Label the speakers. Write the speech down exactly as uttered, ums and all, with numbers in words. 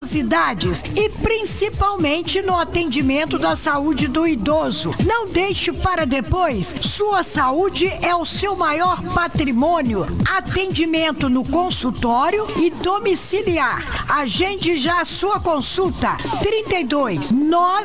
Speaker 1: as idades e principalmente no atendimento da saúde do idoso. Não deixe para depois. Sua saúde é o seu maior patrimônio. Atendimento no consultório e domiciliar. Agende já a sua consulta. trinta e dois, nove